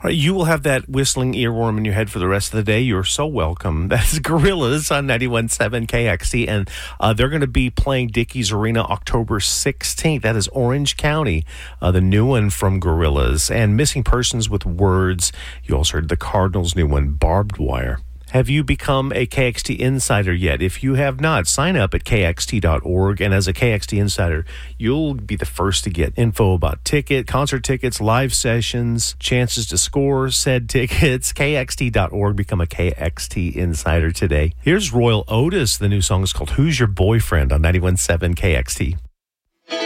All right, you will have that whistling earworm in your head for the rest of the day. You're so welcome. That's Gorillaz on 91.7 KXT, and they're going to be playing Dickies Arena October 16th. That is Orange County, the new one from Gorillaz. And Missing Persons with Words. You also heard the Cardinals' new one, Barbed Wire. Have you become a KXT Insider yet? If you have not, sign up at kxt.org. And as a KXT Insider, you'll be the first to get info about concert tickets, live sessions, chances to score said tickets. kxt.org. Become a KXT Insider today. Here's Royal Otis. The new song is called Who's Your Boyfriend on 91.7 KXT.